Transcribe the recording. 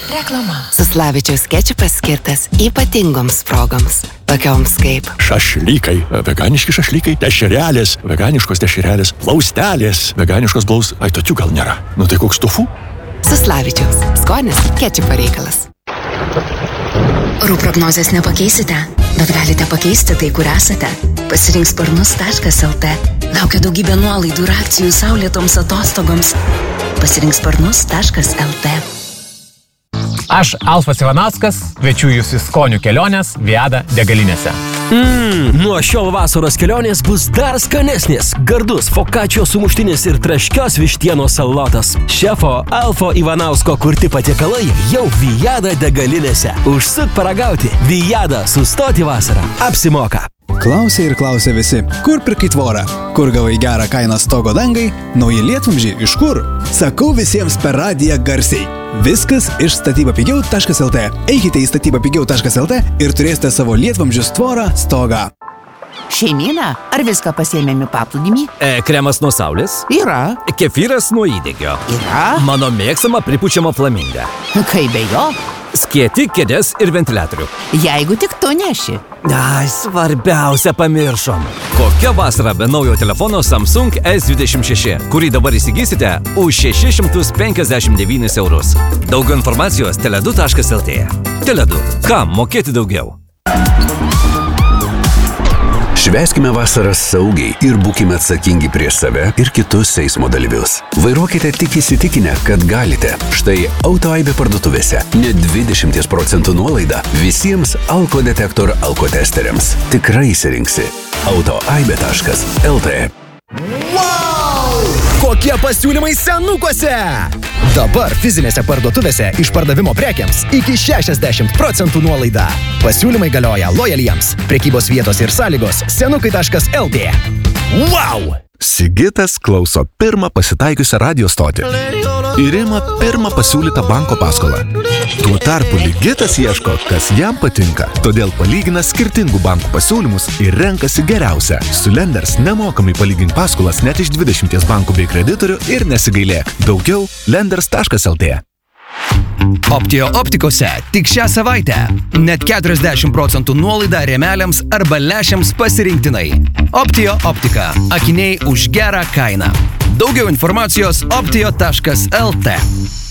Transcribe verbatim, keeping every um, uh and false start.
Reklama. Suslavičiaus kečupas skirtas ypatingoms progoms, tokioms kaip šašlykai, veganiški šašlykai, dešrelės, veganiškos dešrelės, plaustelės, veganiškos blaus... Ai, tokių gal nėra. Nu tai koks tofu? Suslavičiaus. Skonis kečupo reikalas. Orų prognozės nepakeisite, bet galite pakeisti tai, kur esate. Pasirink sparnus taškas lt. Laukia daugybė nuolaidų ir akcijų saulėtoms atostogoms. Pasirink sparnus taškas lt. Aš Alfas Ivanauskas, kviečiu jūs į skonių kelionės Viada degalinėse. Mmm, nuo šiol vasaros kelionės bus dar skanesnės. Gardus fokačio sumuštinis ir traškios vištienos salotas. Šefo Alfo Ivanausko kurti patiekalai jau Viada degalinėse. Užsuk paragauti. Viada, sustoti vasarą. Apsimoka. Klausė ir klausė visi, kur pirkai tvorą, kur gavai gerą kainą stogo dangai, nauji lietvamzdžiai iš kur? Sakau visiems per radiją garsiai. Viskas iš statybapigiau taškas lt. Eikite į statybapigiau taškas lt ir turėsite savo lietvamzdžius tvorą, stogą. Šeimyna, ar viską pasiėmėme paplūdimį? E, kremas nuo saulės? Yra. Kefyras nuo įdegio? Yra. Mano mėgsama pripučiama flaminga. Kaip be jo? Skėti, kėdės ir ventiliatorių. Jeigu tik tu neši. Ai, svarbiausia pamiršom. Kokia vasara be naujo telefono Samsung S dvidešimt šeši, kurį dabar įsigysite už šešis šimtus penkiasdešimt devynis eurus. Daugiau informacijos tele du taškas lt. Tele du. Kam mokėti daugiau? Švęskime vasarą saugiai ir būkime atsakingi prieš save ir kitus eismo dalyvius. Vairuokite tik įsitikinę, kad galite. Štai Autoaibė parduotuvėse net dvidešimt procentų nuolaida visiems alkodetektor alkotesteriams. Tikrai įsirinksi. Autoaibė taškas lt. Wow! Kokie pasiūlymai senukuose! Dabar fizinėse parduotuvėse išpardavimo prekiams iki šešiasdešimt procentų nuolaida. Pasiūlymai galioja lojaliems. Prekybos vietos ir sąlygos senukai taškas lt. Wow! Sigitas klauso pirmą pasitaikiusią radio stotį ir ima pirmą pasiūlytą banko paskolą. Tuo tarpu Ligitas ieško, kas jam patinka, todėl palygina skirtingų bankų pasiūlymus ir renkasi geriausią. Su Lenders nemokamai palygink paskolas net iš dvidešimties bankų bei kreditorių ir nesigailėk. Daugiau lenders taškas lt. Optio optikose tik šią savaitę net keturiasdešimt procentų nuolaida rėmeliams arba lęšiams pasirinktinai. Optio optika. Akiniai už gerą kainą. Daugiau informacijos optio taškas lt.